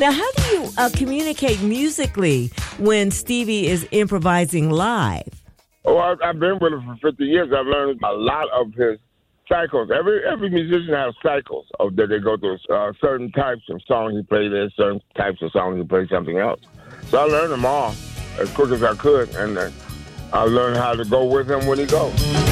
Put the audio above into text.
Now, how do you communicate musically when Stevie is improvising live? Oh, I've been with him for 50 years. I've learned a lot of his cycles. Every musician has cycles that they go through. Certain types of songs he plays there, certain types of songs he plays something else. So I learned them all as quick as I could, and I learned how to go with him when he goes.